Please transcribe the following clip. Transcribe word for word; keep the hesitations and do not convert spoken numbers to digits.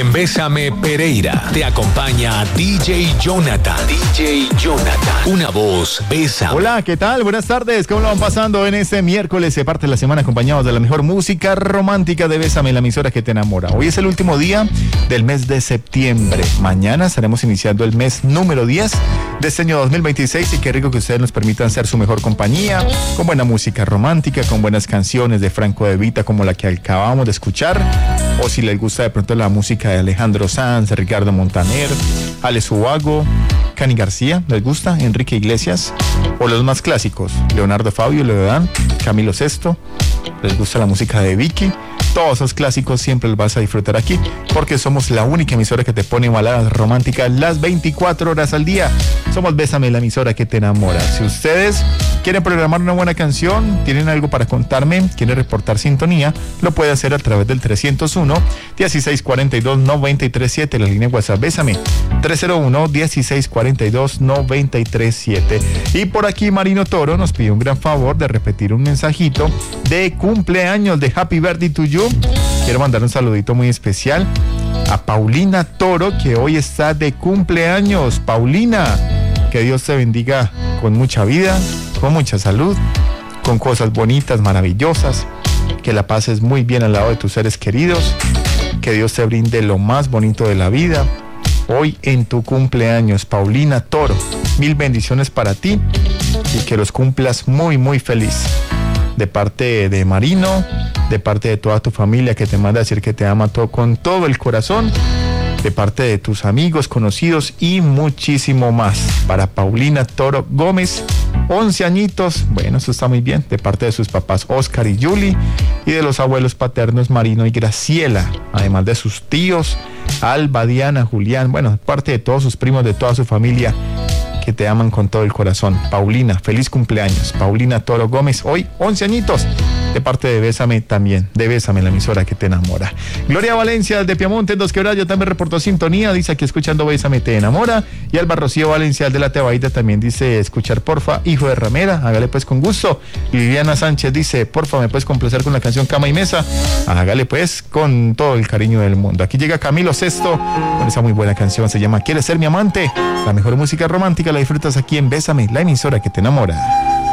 En Bésame Pereira te acompaña D J Jonathan. D J Jonathan. Una voz, Bésame. Hola, ¿qué tal? Buenas tardes. ¿Cómo lo van pasando en este miércoles? Se parte la semana acompañados de la mejor música romántica de Bésame, la emisora que te enamora. Hoy es el último día del mes de septiembre. Mañana estaremos iniciando el mes número diez de este año dos mil veintiséis y qué rico que ustedes nos permitan ser su mejor compañía, con buena música romántica, con buenas canciones de Franco De Vita como la que acabamos de escuchar, o si les gusta de pronto la música de Alejandro Sanz, Ricardo Montaner, Alex Ubago, Cani García, ¿les gusta? Enrique Iglesias, o los más clásicos, Leonardo Fabio, Leodán, Camilo Sesto, ¿les gusta la música de Vicky? Todos esos clásicos siempre los vas a disfrutar aquí, porque somos la única emisora que te pone baladas románticas las veinticuatro horas al día. Somos Bésame, la emisora que te enamora. Si ustedes quieren programar una buena canción, tienen algo para contarme, quieren reportar sintonía, lo puede hacer a través del trescientos uno, dieciséis cuarenta y dos, noventa y tres siete, la línea WhatsApp Bésame, trescientos uno, dieciséis cuarenta y dos, noventa y tres siete. Y por aquí Marino Toro nos pidió un gran favor de repetir un mensajito de cumpleaños, de Happy Birthday to You. Quiero mandar un saludito muy especial a Paulina Toro, que hoy está de cumpleaños. Paulina, que Dios te bendiga con mucha vida, con mucha salud, con cosas bonitas, maravillosas, que la pases muy bien al lado de tus seres queridos, que Dios te brinde lo más bonito de la vida hoy en tu cumpleaños, Paulina Toro. Mil bendiciones para ti y que los cumplas muy muy feliz, de parte de Marino, de parte de toda tu familia, que te manda a decir que te ama todo, con todo el corazón, de parte de tus amigos, conocidos y muchísimo más. Para Paulina Toro Gómez, once añitos, bueno, eso está muy bien, de parte de sus papás Oscar y Julie, y de los abuelos paternos Marino y Graciela, además de sus tíos Alba, Diana, Julián, bueno, parte de todos sus primos, de toda su familia, que te aman con todo el corazón. Paulina, feliz cumpleaños. Paulina Toro Gómez, hoy once añitos, de parte de Bésame también, de Bésame, la emisora que te enamora. Gloria Valencia de Piamonte, en Dos Quebradas, también reportó sintonía, dice aquí escuchando Bésame te enamora. Y Alba Rocío Valencia de la Tebaida también dice escuchar porfa, hijo de ramera, hágale pues con gusto. Y Liliana Sánchez dice porfa, me puedes complacer con la canción Cama y Mesa, hágale pues con todo el cariño del mundo. Aquí llega Camilo Sesto con esa muy buena canción, se llama ¿Quieres ser mi amante? La mejor música romántica la disfrutas aquí en Bésame, la emisora que te enamora.